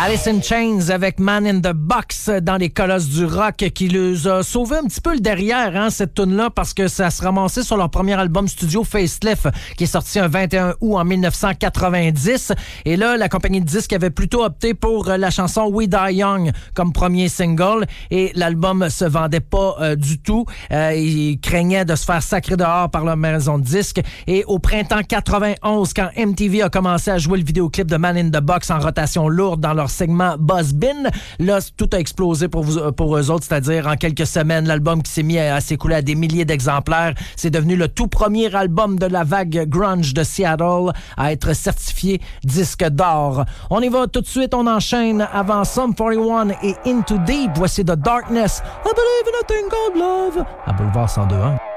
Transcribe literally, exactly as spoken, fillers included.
Alice in Chains avec Man in the Box dans les colosses du rock qui les a sauvé un petit peu le derrière, hein, cette tune-là, parce que ça se ramassait sur leur premier album studio Facelift qui est sorti un vingt et un août en dix-neuf cent quatre-vingt-dix. Et là, la compagnie de disques avait plutôt opté pour la chanson We Die Young comme premier single et l'album se vendait pas euh, du tout. Euh, ils craignaient de se faire sacrer dehors par leur maison de disques. Et au printemps quatre-vingt-onze, quand M T V a commencé à jouer le vidéoclip de Man in the Box en rotation lourde dans leur segment Buzz Bin, là, tout a explosé pour, vous, pour eux autres, c'est-à-dire en quelques semaines, l'album qui s'est mis à, à s'écouler à des milliers d'exemplaires, c'est devenu le tout premier album de la vague grunge de Seattle à être certifié disque d'or. On y va tout de suite, on enchaîne avant Sum quarante et Into Deep. Voici The Darkness, I Believe in a Thing Called Love, à Boulevard cent deux point un.